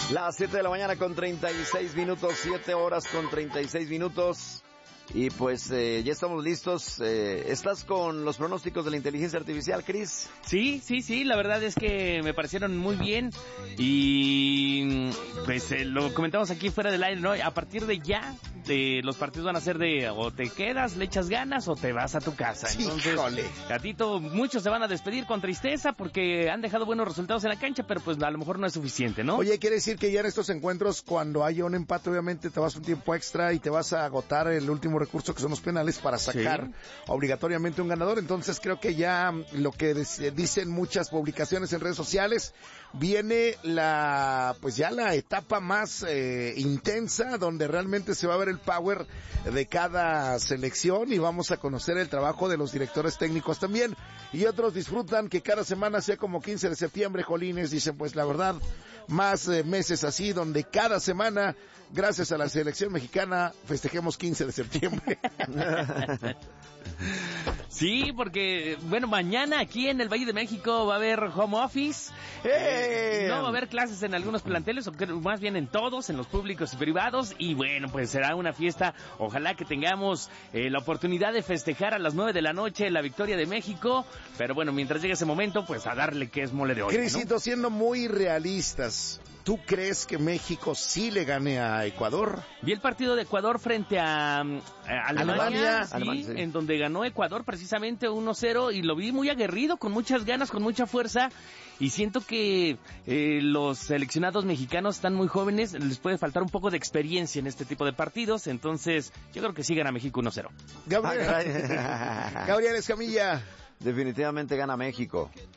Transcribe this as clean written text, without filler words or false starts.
Las 7 de la mañana con 36 minutos, 7 horas con 36 minutos. Y pues ya estamos listos. ¿Estás con los pronósticos de la inteligencia artificial, Chris? Sí, la verdad es que me parecieron muy bien. Y pues lo comentamos aquí fuera del aire, ¿no? A partir de ya, los partidos van a ser de o te quedas, le echas ganas o te vas a tu casa. Entonces, ¡híjole! Gatito, muchos se van a despedir con tristeza porque han dejado buenos resultados en la cancha, pero pues a lo mejor no es suficiente, ¿no? Oye, quiere decir que ya en estos encuentros, cuando haya un empate, obviamente te vas un tiempo extra y te vas a agotar el último recurso, que son los penales, para sacar obligatoriamente un ganador. Entonces creo que ya lo que dicen muchas publicaciones en redes sociales, viene la etapa más intensa, donde realmente se va a ver el power de cada selección y vamos a conocer el trabajo de los directores técnicos también. Y otros disfrutan que cada semana sea como 15 de septiembre, jolines, dicen, pues la verdad, más meses así, donde cada semana, gracias a la selección mexicana, festejemos 15 de septiembre. Sí, porque, bueno, mañana aquí en el Valle de México va a haber home office. No va a haber clases en algunos planteles, o más bien en todos, en los públicos y privados. Y bueno, pues será una fiesta. Ojalá que tengamos la oportunidad de festejar a las 9 de la noche la victoria de México. Pero bueno, mientras llegue ese momento, pues a darle que es mole de hoy, Crisito, ¿no? siendo muy realistas, ¿tú crees que México sí le gane a Ecuador? Vi el partido de Ecuador frente a Alemania, sí, Alemania, sí. En donde ganó Ecuador precisamente 1-0 y lo vi muy aguerrido, con muchas ganas, con mucha fuerza, y siento que los seleccionados mexicanos están muy jóvenes, les puede faltar un poco de experiencia en este tipo de partidos, entonces yo creo que sí gana México 1-0. Gabriel Escamilla. Definitivamente gana México.